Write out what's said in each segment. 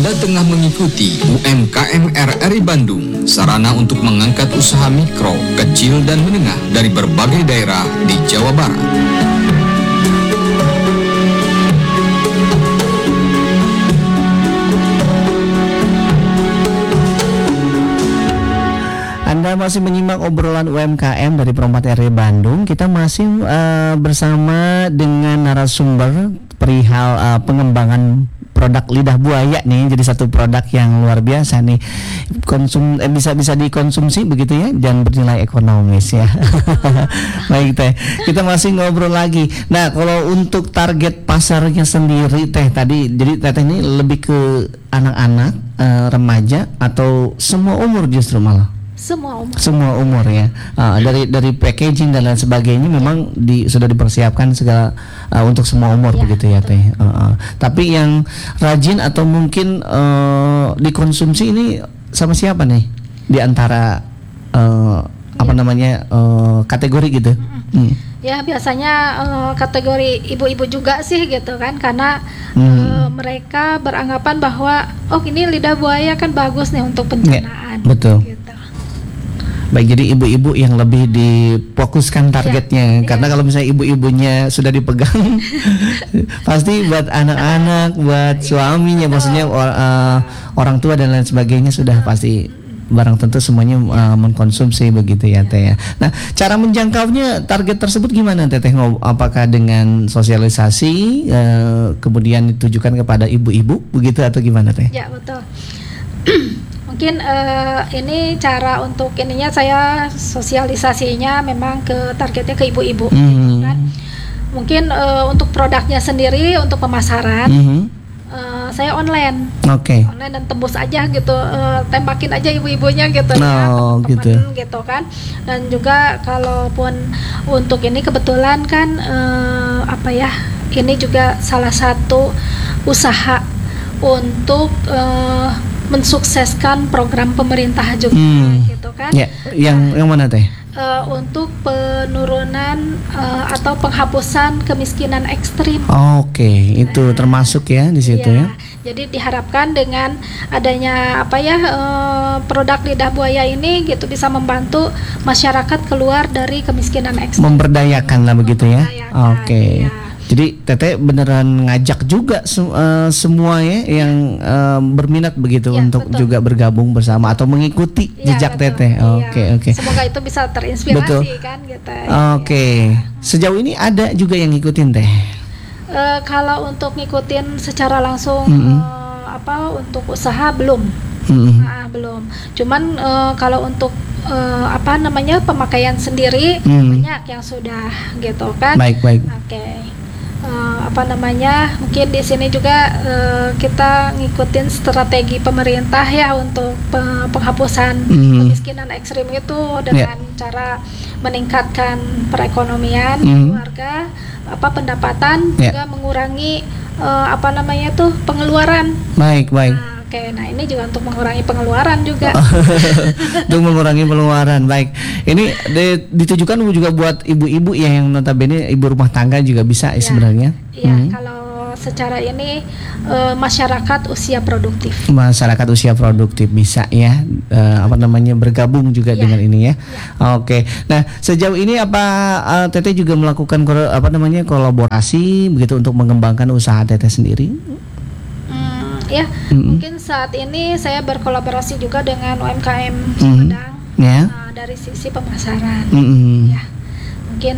Anda tengah mengikuti UMKM RRI Bandung, sarana untuk mengangkat usaha mikro, kecil, dan menengah dari berbagai daerah di Jawa Barat. Anda masih menyimak obrolan UMKM dari Promat RRI Bandung. Kita masih bersama dengan narasumber perihal pengembangan produk lidah buaya nih, jadi satu produk yang luar biasa nih, bisa dikonsumsi begitu ya, dan bernilai ekonomis ya. Baik Teh, kita masih ngobrol lagi. Nah, kalau untuk target pasarnya sendiri Teh tadi, jadi Teh ini lebih ke anak-anak, remaja atau semua umur justru malah? Semua umur ya. Dari packaging dan lain sebagainya memang sudah dipersiapkan segala untuk semua umur ya, begitu ya Teh. Tapi yang rajin atau mungkin dikonsumsi ini sama siapa nih di antara kategori gitu? Ya biasanya kategori ibu-ibu juga sih gitu kan, karena mereka beranggapan bahwa ini lidah buaya kan bagus nih untuk pencernaan. Ya, betul. Gitu. Baik, jadi ibu-ibu yang lebih difokuskan targetnya, karena kalau misalnya ibu-ibunya sudah dipegang, pasti buat anak-anak, buat suaminya, maksudnya orang tua dan lain sebagainya sudah pasti barang tentu semuanya mengkonsumsi begitu ya Teh ya. Nah, cara menjangkaunya target tersebut gimana Teh? Apakah dengan sosialisasi kemudian ditujukan kepada ibu-ibu begitu atau gimana Teh? Ya betul. Mungkin ini cara untuk ininya saya sosialisasinya memang ke targetnya ke ibu-ibu kan? Mungkin untuk produknya sendiri untuk pemasaran saya online. Oke. Online dan tembus aja gitu, tembakin aja ibu-ibunya gitu teman-teman gitu kan. Dan juga kalaupun untuk ini kebetulan kan ini juga salah satu usaha untuk mensukseskan program pemerintah juga gitu kan. Ya, yang mana Teh? Untuk penurunan atau penghapusan kemiskinan ekstrim. Oke, itu termasuk ya di situ ya. Jadi diharapkan dengan adanya produk lidah buaya ini gitu bisa membantu masyarakat keluar dari kemiskinan ekstrim. Memberdayakan lah begitu ya. Oke. Ya. Jadi Teteh beneran ngajak juga semua ya yang berminat begitu untuk betul. Juga bergabung bersama atau mengikuti jejak betul. Teteh. Oke. Semoga itu bisa terinspirasi kan gitu. Oke. Sejauh ini ada juga yang ngikutin Teh. Kalau untuk ngikutin secara langsung untuk usaha belum. Belum. Cuman kalau untuk pemakaian sendiri banyak yang sudah gitu kan. Baik. Oke. Mungkin di sini juga kita ngikutin strategi pemerintah ya untuk penghapusan kemiskinan ekstrim itu dengan cara meningkatkan perekonomian keluarga, pendapatan juga mengurangi pengeluaran. Baik. Nah ini juga untuk mengurangi pengeluaran juga. Untuk mengurangi pengeluaran, baik. Ini ditujukan juga buat ibu-ibu ya, yang notabene ibu rumah tangga juga bisa sebenarnya. Iya, kalau secara ini masyarakat usia produktif. Masyarakat usia produktif bisa ya, bergabung juga dengan ini ya. Oke. Nah, sejauh ini apa Teteh juga melakukan kolaborasi begitu untuk mengembangkan usaha Teteh sendiri? Mungkin saat ini saya berkolaborasi juga dengan UMKM Sumedang dari sisi pemasaran. Mungkin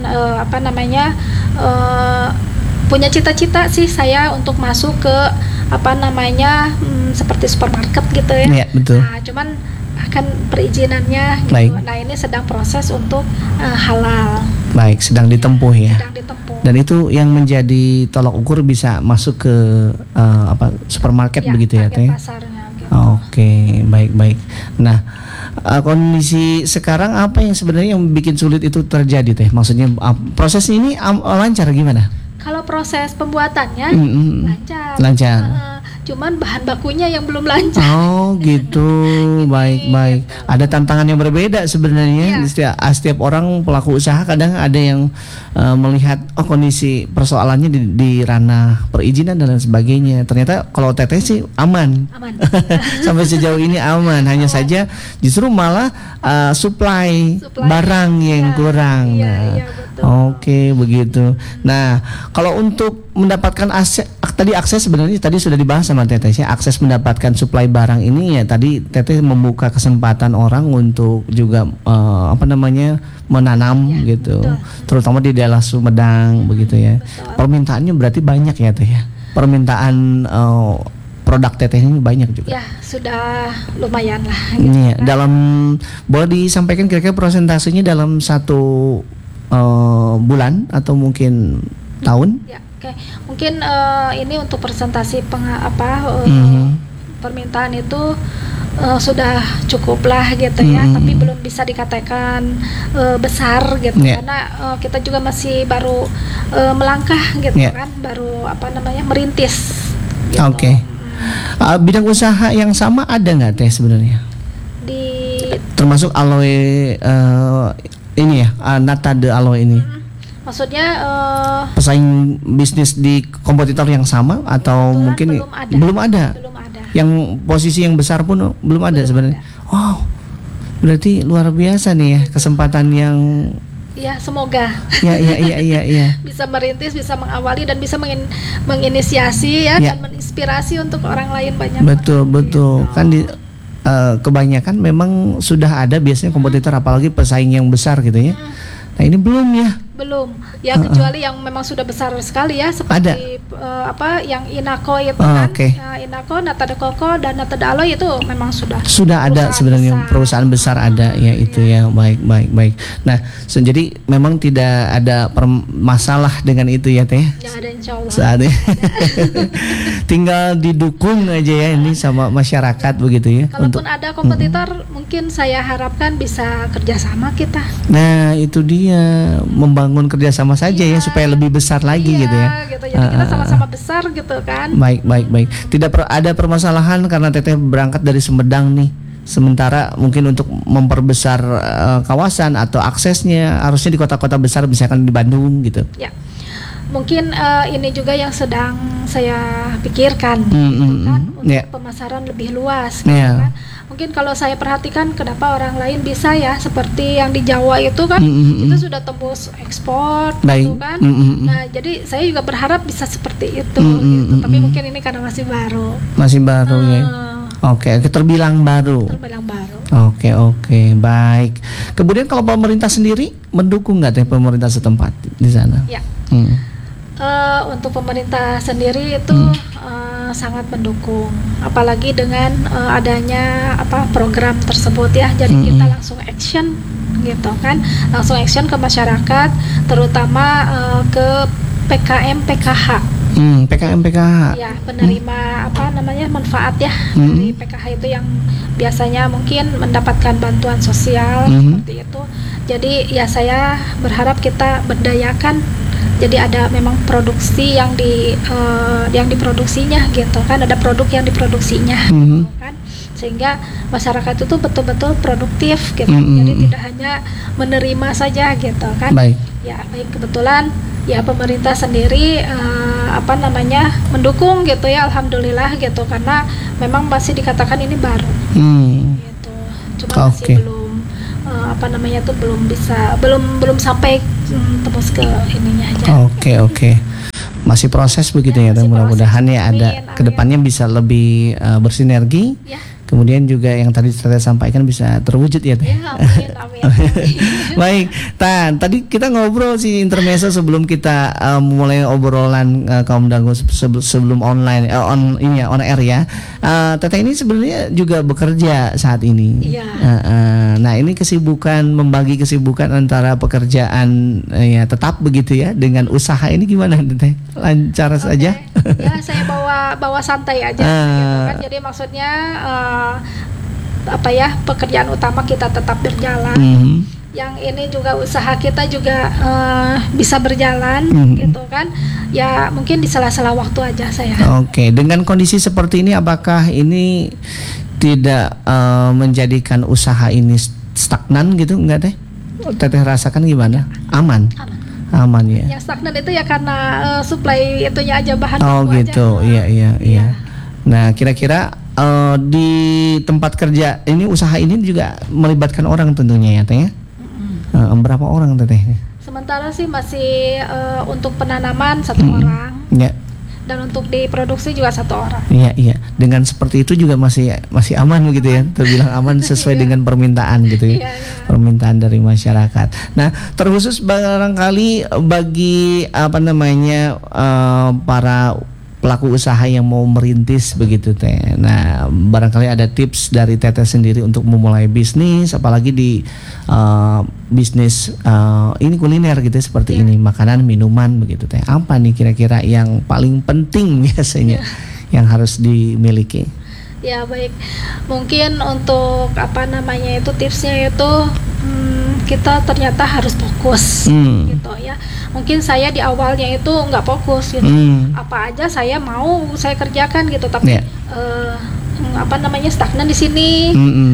punya cita-cita sih saya untuk masuk ke seperti supermarket gitu ya. Iya, betul. Nah, cuman akan perizinannya gitu. Baik. Nah, ini sedang proses untuk halal. Baik, sedang ditempuh ya. Sedang ditempuh. Dan itu yang menjadi tolak ukur bisa masuk ke supermarket begitu ya Teh. Pasarnya, gitu. Oke, baik. Nah, kondisi sekarang apa yang sebenarnya yang bikin sulit itu terjadi Teh? Maksudnya proses ini lancar gimana? Kalau proses pembuatannya lancar. cuman bahan bakunya yang belum lancar. Oh gitu, baik. Ada tantangan yang berbeda sebenarnya. Setiap orang pelaku usaha kadang ada yang melihat kondisi persoalannya di ranah perizinan dan lain sebagainya. Ternyata kalau Teteh sih aman. Sampai sejauh ini aman. Hanya saja justru malah supply barang yang kurang. Oke, begitu. Nah, kalau untuk mendapatkan akses sebenarnya tadi sudah dibahas sama Teteh ya, akses mendapatkan suplai barang ini ya tadi Teteh membuka kesempatan orang untuk juga menanam gitu, terutama di daerah Sumedang begitu ya. Permintaannya berarti banyak ya Teh ya. Permintaan produk Teteh ini banyak juga. Ya, sudah lumayan lah gitu. Iya, dalam boleh disampaikan kira-kira persentasenya dalam satu bulan atau mungkin tahun? Ya, oke. Mungkin ini untuk presentasi permintaan itu sudah cukup lah gitu ya, tapi belum bisa dikatakan besar gitu karena kita juga masih baru melangkah gitu kan, baru merintis. Gitu. Oke. Bidang usaha yang sama ada nggak Teh sebenarnya? Termasuk aloe ini ya, Nata de aloe ini. Maksudnya pesaing bisnis di kompetitor yang sama atau mungkin belum ada. Yang posisi yang besar pun belum ada sebenarnya. Wow, berarti luar biasa nih ya kesempatan yang. Ya, semoga. Iya. Bisa merintis, bisa mengawali dan bisa menginisiasi dan menginspirasi untuk orang lain banyak. Betul. Kan kebanyakan memang sudah ada biasanya kompetitor apalagi pesaing yang besar gitu ya. Nah ini belum ya? Belum. Ya kecuali yang memang sudah besar sekali ya seperti yang Inako itu kan. Inako, Nata de Coco dan Nata de Aloe itu memang sudah ada sebenarnya besar. Perusahaan besar ada ya itu ya. Baik. Nah, jadi memang tidak ada masalah dengan itu ya Teh. Ya ada insyaallah. Saatnya. Tinggal didukung aja ya ini sama masyarakat begitu ya. Kalaupun ada kompetitor mungkin saya harapkan bisa kerjasama kita. Nah itu dia, membangun kerjasama saja ya supaya lebih besar lagi gitu ya. Gitu. Jadi kita sama-sama besar gitu kan. Baik. Tidak ada permasalahan karena Teteh berangkat dari Sumedang nih. Sementara mungkin untuk memperbesar kawasan atau aksesnya harusnya di kota-kota besar misalkan di Bandung gitu. Ya. Mungkin ini juga yang sedang saya pikirkan gitu kan, untuk pemasaran lebih luas gitu kan. Mungkin kalau saya perhatikan kenapa orang lain bisa ya seperti yang di Jawa itu kan itu sudah tembus ekspor gitu kan. Nah, jadi saya juga berharap bisa seperti itu gitu. Tapi mungkin ini karena masih baru. Ya. Oke, terbilang baru. Oke, baik. Kemudian kalau pemerintah sendiri mendukung nggak Teh pemerintah setempat di sana? Ya. Untuk pemerintah sendiri itu sangat mendukung, apalagi dengan adanya program tersebut ya. Jadi kita langsung action gitu kan, langsung action ke masyarakat, terutama ke PKM PKH. PKM PKH. Ya, penerima manfaat ya dari PKH itu yang biasanya mungkin mendapatkan bantuan sosial seperti itu. Jadi ya saya berharap kita berdayakan. Jadi ada memang produksi yang diproduksinya gitu kan, ada produk yang diproduksinya gitu kan, sehingga masyarakat itu betul-betul produktif gitu. Jadi tidak hanya menerima saja gitu kan. Baik, kebetulan ya pemerintah sendiri mendukung gitu ya, alhamdulillah gitu, karena memang masih dikatakan ini baru gitu. Cuma masih belum sampai tembus ke ininya aja. Oke. Masih proses begitu ya, dan mudah-mudahan ya ada kedepannya bisa lebih bersinergi. Ya. Kemudian juga yang tadi saya sampaikan bisa terwujud ya Teh. Ya, amin. Baik, tadi kita ngobrol sih intermezzo sebelum kita mulai obrolan kaum dangu sebelum online on air ya. Teteh ini sebenarnya juga bekerja saat ini. Iya. Nah ini membagi kesibukan antara pekerjaan ya tetap begitu ya dengan usaha ini gimana Teteh? Lancar saja? Ya saya bawa santai aja gitu kan. Jadi maksudnya pekerjaan utama kita tetap berjalan. yang ini juga usaha kita juga bisa berjalan gitu kan. Ya mungkin di sela-sela waktu aja saya. Oke, dengan kondisi seperti ini apakah ini tidak menjadikan usaha ini stagnan gitu enggak Teh? Teteh rasakan gimana? Aman. Aman ya. Yang stagnan itu ya karena supply itunya aja bahan Oh baku gitu. aja. Iya. Nah, kira-kira di tempat kerja ini usaha ini juga melibatkan orang tentunya ya Teh ya? Berapa orang Teteh? Sementara sih masih untuk penanaman 1 orang. Ya. Dan untuk diproduksi juga 1 orang. Iya. Dengan seperti itu juga masih aman begitu ya, terbilang aman sesuai dengan permintaan gitu ya, permintaan dari masyarakat. Nah, terkhusus barangkali bagi para pelaku usaha yang mau merintis begitu Teh. Nah, barangkali ada tips dari Teteh sendiri untuk memulai bisnis, apalagi di bisnis ini kuliner gitu seperti ini, makanan, minuman begitu Teh. Apa nih kira-kira yang paling penting biasanya yang harus dimiliki? Ya baik, mungkin untuk tipsnya itu kita ternyata harus fokus gitu ya. Mungkin saya di awalnya itu nggak fokus gitu, apa aja saya kerjakan gitu, tapi stagnan di sini.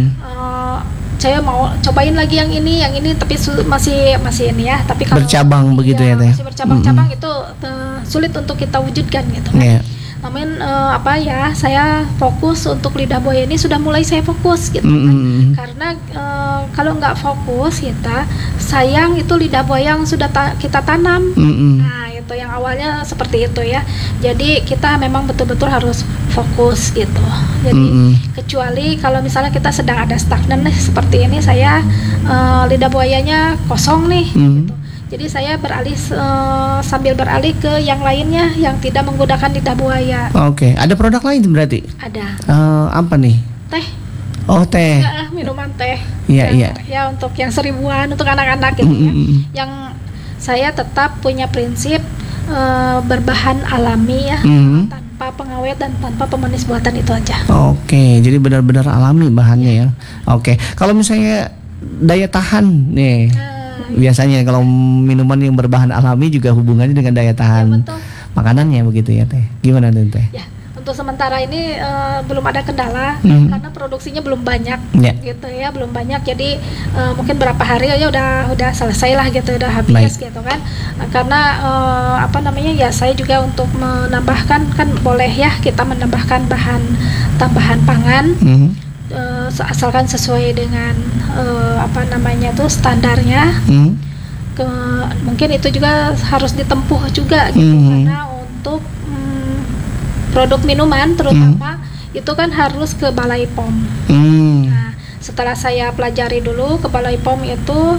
Saya mau cobain lagi yang ini tapi masih ini ya. Tapi kalau bercabang begitu ya Teh. Masih bercabang-cabang itu sulit untuk kita wujudkan gitu kan. Namun saya fokus untuk lidah buaya ini sudah mulai saya fokus gitu kan. Karena kalau nggak fokus kita sayang itu lidah buaya yang sudah kita tanam. Nah itu yang awalnya seperti itu ya. Jadi kita memang betul-betul harus fokus gitu. Jadi kecuali kalau misalnya kita sedang ada stagnan nih seperti ini, saya lidah buayanya kosong nih gitu. Jadi saya sambil beralih ke yang lainnya yang tidak menggunakan lidah buaya. Oke, ada produk lain berarti? Ada. Apa nih? Teh. Oh teh. Ya, minuman teh. Iya. Ya untuk yang 1000-an untuk anak-anak gitu ya. Yang saya tetap punya prinsip berbahan alami ya, tanpa pengawet dan tanpa pemanis buatan itu aja. Oke, jadi benar-benar alami bahannya ya. Oke, kalau misalnya daya tahan nih. Biasanya kalau minuman yang berbahan alami juga hubungannya dengan daya tahan makanannya begitu ya Teh. Gimana Teh? Ya, untuk sementara ini belum ada kendala karena produksinya belum banyak gitu ya, belum banyak. Jadi mungkin berapa hari aja udah selesai lah gitu, udah habis gitu kan. Karena ya saya juga untuk menambahkan kan boleh ya kita menambahkan bahan tambahan pangan. Asalkan sesuai dengan standarnya. Mungkin itu juga harus ditempuh juga gitu, karena untuk produk minuman terutama itu kan harus ke Balai POM. Nah, setelah saya pelajari dulu ke Balai POM itu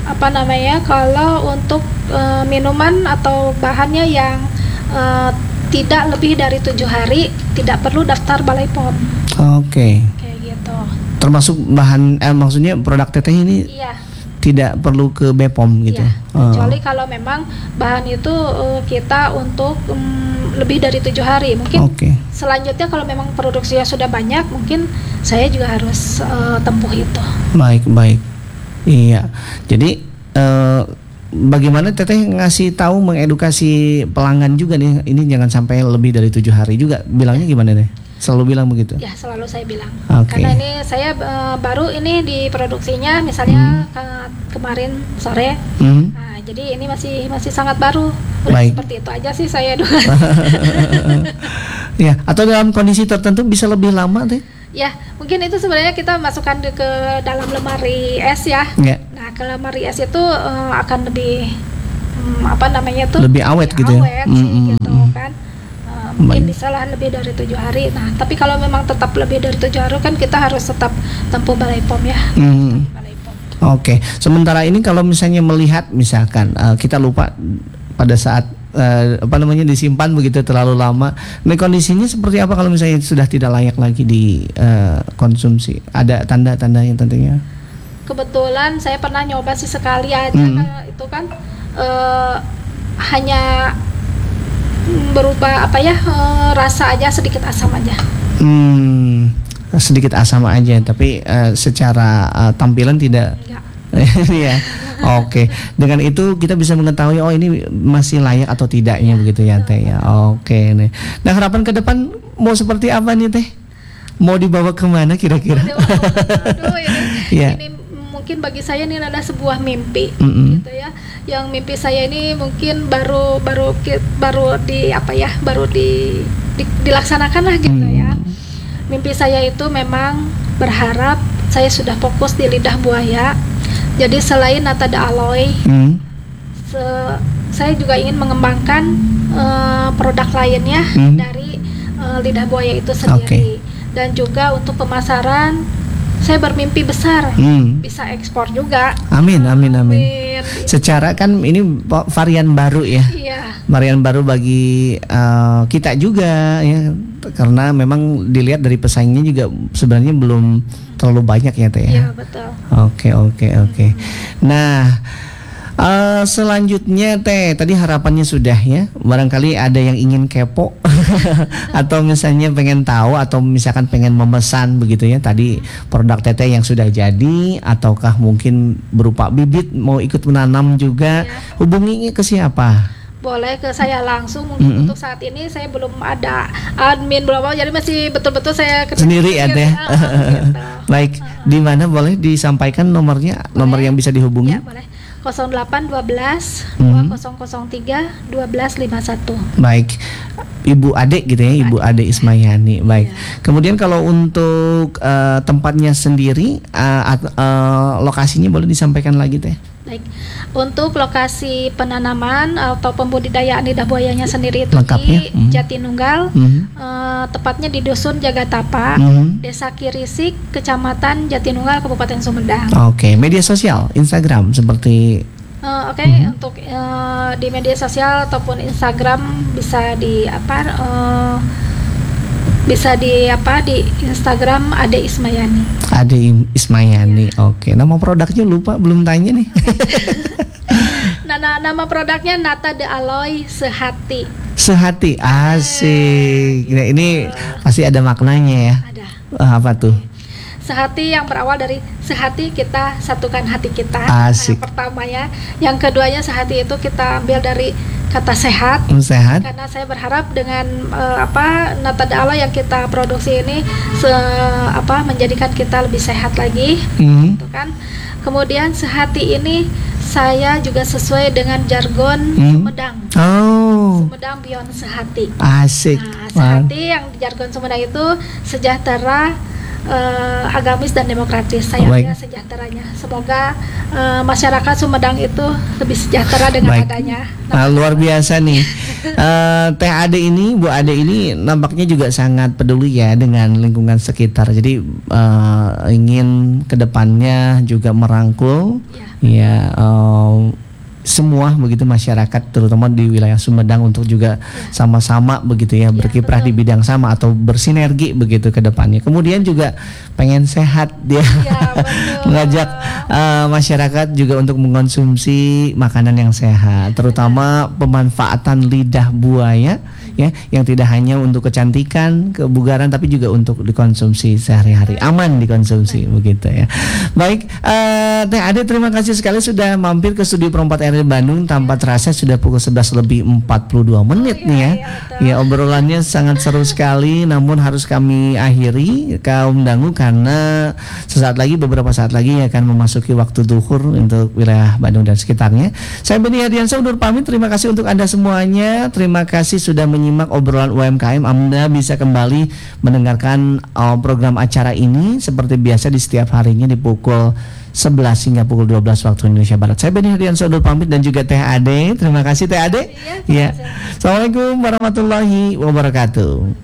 kalau untuk minuman atau bahannya yang tidak lebih dari 7 hari tidak perlu daftar Balai POM. Oke. Termasuk bahan maksudnya produk Teteh ini tidak perlu ke BPOM gitu. Kecuali kalau memang bahan itu kita untuk lebih dari 7 hari. Mungkin selanjutnya kalau memang produksinya sudah banyak, mungkin saya juga harus tempuh itu. Baik. Iya. Jadi bagaimana Teteh ngasih tahu mengedukasi pelanggan juga nih, ini jangan sampai lebih dari 7 hari juga. Bilangnya gimana deh? Selalu bilang begitu? Ya, selalu saya bilang. Karena ini saya baru ini di produksinya misalnya kemarin sore. Nah, jadi ini masih sangat baru. Seperti itu aja sih saya. Ya, atau dalam kondisi tertentu bisa lebih lama deh. Ya, mungkin itu sebenarnya kita masukkan ke dalam lemari es ya. Nah, ke lemari es itu akan lebih lebih awet gitu ya. Gitu kan. Mungkin bisa lah lebih dari 7 hari. Nah, tapi kalau memang tetap lebih dari 7 hari kan kita harus tetap tempuh Balai POM ya. Balai POM. Oke. Sementara ini kalau misalnya melihat misalkan kita lupa pada saat disimpan begitu terlalu lama. Nah, kondisinya seperti apa kalau misalnya sudah tidak layak lagi dikonsumsi? Ada tanda-tanda yang tentunya? Kebetulan saya pernah nyoba sih sekali aja itu kan hanya berubah rasa aja sedikit asam aja. Sedikit asam aja, tapi secara tampilan tidak Ya, oke. Dengan itu kita bisa mengetahui oh ini masih layak atau tidaknya begitu ya Teh ya. Oke nih. Nah harapan ke depan mau seperti apa nih Teh? Mau dibawa kemana kira-kira? Aduh, Ya. ini mungkin bagi saya ini adalah sebuah mimpi, gitu ya. Yang mimpi saya ini mungkin baru dilaksanakan lah gitu ya. Mimpi saya itu memang berharap saya sudah fokus di lidah buaya. Jadi selain Nata de Aloy, saya juga ingin mengembangkan produk lainnya dari lidah buaya itu sendiri. Dan juga untuk pemasaran saya bermimpi besar bisa ekspor juga. Amin. Secara kan ini varian baru ya. Iya. Varian baru bagi kita juga ya, karena memang dilihat dari pesaingnya juga sebenarnya belum terlalu banyak ya Teh ya. Iya betul. Oke. Nah. Selanjutnya Teh, tadi harapannya sudah ya. Barangkali ada yang ingin kepo atau misalnya pengen tahu atau misalkan pengen memesan begitu ya. Tadi produk Teteh yang sudah jadi ataukah mungkin berupa bibit mau ikut menanam juga, hubungi ke siapa? Boleh ke saya langsung. Mungkin untuk saat ini saya belum ada admin berapa, jadi masih betul-betul saya sendiri ya Teh. Gitu. Baik, di mana boleh disampaikan nomornya, nomor yang bisa dihubungi? Ya, boleh. 0812 2003 1251. Baik, Ibu Ade gitu ya, Ibu Ade Ismayani. Baik. Kemudian kalau untuk tempatnya sendiri, lokasinya boleh disampaikan lagi Teh? Baik. Untuk lokasi penanaman atau pembudidayaan lidah buayanya sendiri itu lengkapnya di Jatinunggal, tepatnya di Dusun Jagatapa, Desa Kirisik, Kecamatan Jatinunggal, Kabupaten Sumedang. Oke, media sosial, Instagram seperti untuk di media sosial ataupun Instagram bisa di di Instagram Ade Ismayani. Ade Ismayani. Oke, nama produknya lupa belum tanya nih. Nama produknya Nata de Aloy Sehati. Sehati, asik. Nah, ini pasti ada maknanya ya. Ada. Apa tuh? Sehati yang berawal dari sehati kita satukan hati kita. Asik. Yang pertama ya. Yang keduanya sehati itu kita ambil dari kata sehat. Sehat. Karena saya berharap dengan Nata de Aloy yang kita produksi ini menjadikan kita lebih sehat lagi. Gitu kan. Kemudian sehati ini saya juga sesuai dengan jargon Sumedang. Sumedang Beyond Sehati. Asik. Nah, sehati yang di jargon Sumedang itu sejahtera, agamis dan demokratis. Saya ambil sejahteranya. Semoga masyarakat Sumedang itu lebih sejahtera dengan adanya. Luar biasa nih. Teh Ade ini, Bu Ade ini nampaknya juga sangat peduli ya dengan lingkungan sekitar. Jadi ingin kedepannya juga merangkul semua begitu masyarakat terutama di wilayah Sumedang untuk juga sama-sama begitu ya berkiprah di bidang sama atau bersinergi begitu ke depannya. Kemudian juga pengen sehat dia. Mengajak masyarakat juga untuk mengkonsumsi makanan yang sehat, terutama pemanfaatan lidah buaya ya yang tidak hanya untuk kecantikan, kebugaran tapi juga untuk dikonsumsi sehari-hari, aman dikonsumsi begitu ya. Baik, Teh Ade terima kasih sekali sudah mampir ke studio Pro 4 RRI Bandung. Tanpa terasa sudah pukul 11 lebih 42 menit nih ya. Ya obrolannya sangat seru sekali, namun harus kami akhiri kaum dangu karena beberapa saat lagi akan memasuki waktu duhur untuk wilayah Bandung dan sekitarnya. Saya Beni Hadiansyah undur pamit. Terima kasih untuk Anda semuanya. Terima kasih sudah menyimak obrolan UMKM. Anda bisa kembali mendengarkan program acara ini seperti biasa di setiap harinya di pukul 11 hingga pukul 12 waktu Indonesia Barat. Saya Beni Hadiansyah undur pamit dan juga Teh Ade. Terima kasih Teh Ade. Ya. Assalamualaikum warahmatullahi wabarakatuh.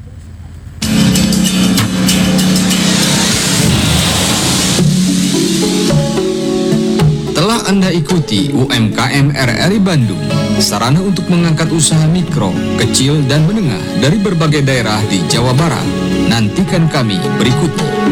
Telah Anda ikuti UMKM RRI Bandung, sarana untuk mengangkat usaha mikro, kecil, dan menengah dari berbagai daerah di Jawa Barat. Nantikan kami berikutnya.